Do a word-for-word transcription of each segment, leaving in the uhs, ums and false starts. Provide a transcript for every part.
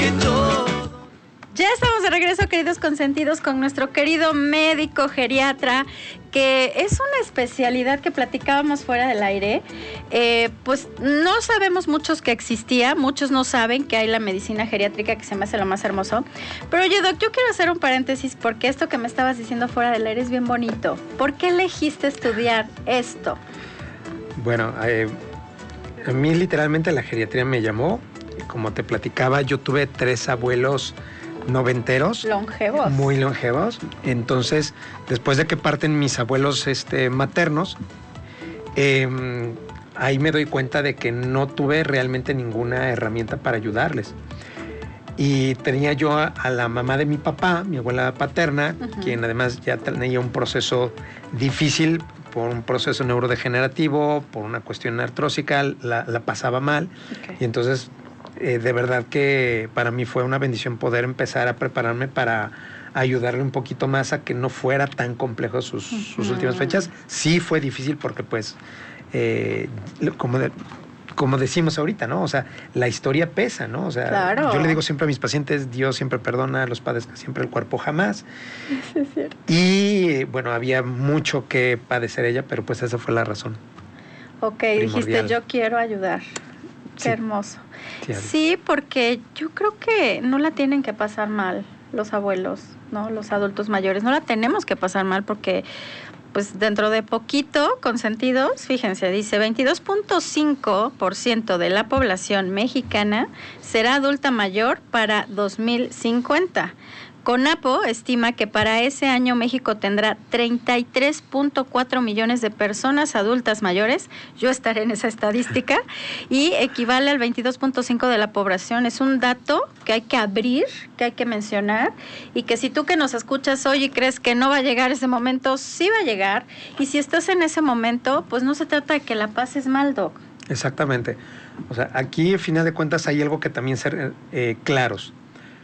que todo. Ya estamos de regreso, queridos consentidos, con nuestro querido médico geriatra, que es una especialidad que platicábamos fuera del aire. Eh, pues no sabemos muchos que existía, muchos no saben que hay la medicina geriátrica, que se me hace lo más hermoso. Pero oye, Doc, yo quiero hacer un paréntesis porque esto que me estabas diciendo fuera del aire es bien bonito. ¿Por qué elegiste estudiar esto? Bueno, eh, a mí literalmente la geriatría me llamó. Como te platicaba, yo tuve tres abuelos noventeros. Longevos. Muy longevos. Entonces, después de que parten mis abuelos este, maternos, eh, ahí me doy cuenta de que no tuve realmente ninguna herramienta para ayudarles. Y tenía yo a, a la mamá de mi papá, mi abuela paterna, uh-huh. quien además ya tenía un proceso difícil por un proceso neurodegenerativo, por una cuestión artrósica, la, la pasaba mal. Okay. Y entonces... Eh, de verdad que para mí fue una bendición poder empezar a prepararme para ayudarle un poquito más a que no fuera tan complejo sus, uh-huh. sus últimas fechas. Sí fue difícil porque pues, eh, como, de, como decimos ahorita, ¿no? O sea, la historia pesa, ¿no? O sea, claro. Yo le digo siempre a mis pacientes, Dios siempre perdona, los padres siempre, el cuerpo jamás. Sí, es cierto. Y bueno, había mucho que padecer ella, pero pues esa fue la razón. Ok, primordial. Dijiste, yo quiero ayudar. Qué sí. hermoso. Sí, sí, porque yo creo que no la tienen que pasar mal los abuelos, ¿no? Los adultos mayores. No la tenemos que pasar mal porque, pues, dentro de poquito, consentidos, fíjense, dice veintidós punto cinco por ciento de la población mexicana será adulta mayor para dos mil cincuenta. CONAPO estima que para ese año México tendrá treinta y tres punto cuatro millones de personas adultas mayores. Yo estaré en esa estadística y equivale al veintidós punto cinco de la población. Es un dato que hay que abrir, que hay que mencionar y que si tú que nos escuchas hoy y crees que no va a llegar ese momento, sí va a llegar. Y si estás en ese momento, pues no se trata de que la pases mal, Doc. Exactamente. O sea, aquí, a final de cuentas, hay algo que también ser eh, claros.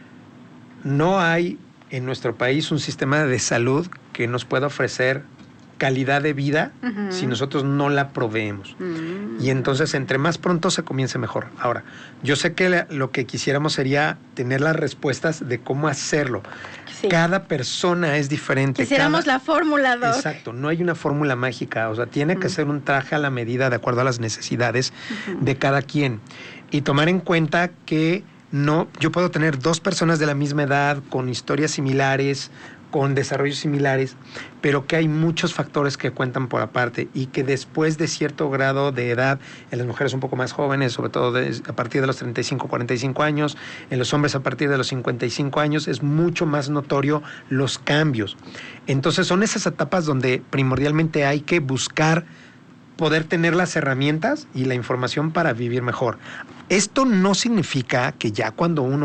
No hay en nuestro país un sistema de salud que nos pueda ofrecer calidad de vida uh-huh. si nosotros no la proveemos. Uh-huh. Y entonces, entre más pronto se comience mejor. Ahora, yo sé que lo que quisiéramos sería tener las respuestas de cómo hacerlo. Sí. Cada persona es diferente. Quisiéramos cada... la fórmula, Doc. Exacto, no hay una fórmula mágica. O sea, tiene uh-huh. que ser un traje a la medida de acuerdo a las necesidades uh-huh. de cada quien. Y tomar en cuenta que no, yo puedo tener dos personas de la misma edad, con historias similares, con desarrollos similares, pero que hay muchos factores que cuentan por aparte y que después de cierto grado de edad, en las mujeres un poco más jóvenes, sobre todo de, a partir de los treinta y cinco, cuarenta y cinco años, en los hombres a partir de los cincuenta y cinco años, es mucho más notorio los cambios. Entonces son esas etapas donde primordialmente hay que buscar poder tener las herramientas y la información para vivir mejor. Esto no significa que ya cuando uno